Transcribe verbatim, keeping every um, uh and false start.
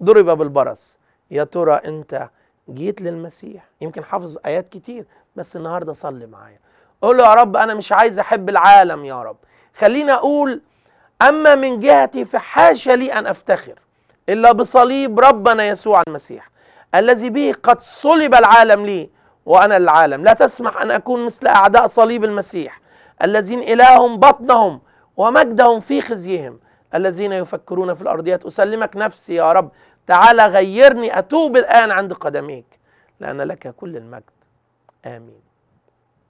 ضرب بالبرص. يا ترى انت جيت للمسيح؟ يمكن حافظ ايات كتير، بس النهارده صلي معايا، قول له يا رب انا مش عايز احب العالم، يا رب خليني اقول اما من جهتي فحاشا لي ان افتخر الا بصليب ربنا يسوع المسيح الذي به قد صلب العالم لي وانا للعالم. لا تسمح ان اكون مثل اعداء صليب المسيح الذين الههم بطنهم ومجدهم في خزيهم، الذين يفكرون في الارضيات. اسلمك نفسي يا رب، تعال غيرني، اتوب الان عند قدميك، لان لك كل المجد. آمين.